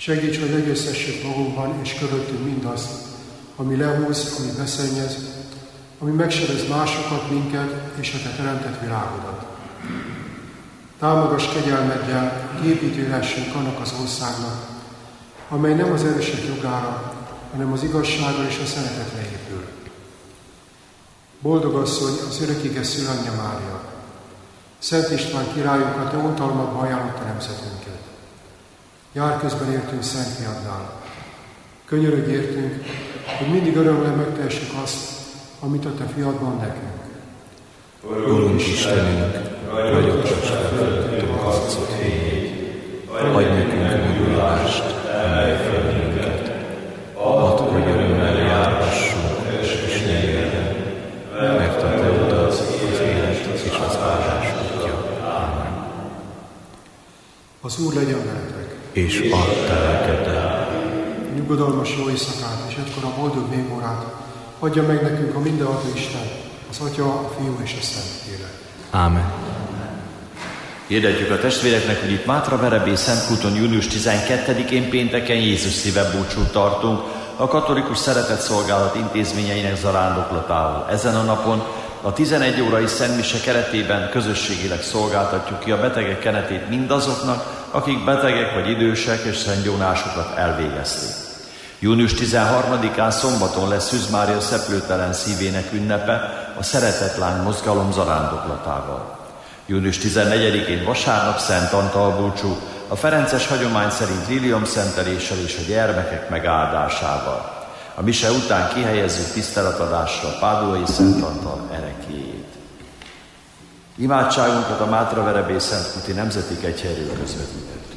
Segíts, hogy legyőzhessük magunkban és körülöttünk mindazt, ami lehúz, ami beszennyez, ami megsebez másokat, minket és a Te teremtett világodat. Támogass kegyelmeddel, hogy építőlessünk annak az országnak, amely nem az erősek jogára, hanem az igazságra és a szeretetre épül. Boldog asszony, az örökkéges szülanyja Mária, Szent István királyunkat, Te oltalmakba ajánlotta nemzetünket. Jár közben értünk Szent Fiaddal. Könyörögj értünk, hogy mindig örömmel megtehessük azt, amit a Te Fiadban nekünk. Urunk Istenünk, ragyogtass fel fölöttünk arcod fényét, adj nekünk megújulást, emelj fel minket. Add, hogy örömmel járhassunk, és nyerjen, mert a Te utat az élet és az áldás útja. Amen. Az Úr legyen veletek, és add te lelkeddel. Nyugodalmas jó éjszakát és egykor a boldog végórát adja meg nekünk a mindenható Isten, az Atya, a Fiú és a Szentlélek. Ámen. Hirdetjük a testvéreknek, hogy itt Mátraverebé Szentkúton június 12-én pénteken Jézus szívebúcsút tartunk a katolikus szeretetszolgálat intézményeinek zarándoklatával. Ezen a napon a 11 órai szentmise keretében közösségileg szolgáltatjuk ki a betegek kenetét mindazoknak, akik betegek vagy idősek és szentgyónásokat elvégezték. Június 13-án szombaton lesz Szűz Mária szeplőtelen szívének ünnepe a Szeretetlány mozgalom zarándoklatával. Június 14-én vasárnap Szent Antal búcsú, a ferences hagyomány szerint liliomszenteléssel és a gyermekek megáldásával. A mise után kihelyezzük tiszteletadásra a Pádói Szent Antal ereklyéjét. Imádságunkat a Mátraverebé Szentkúti Nemzeti Kegyhelyről közvetítettük.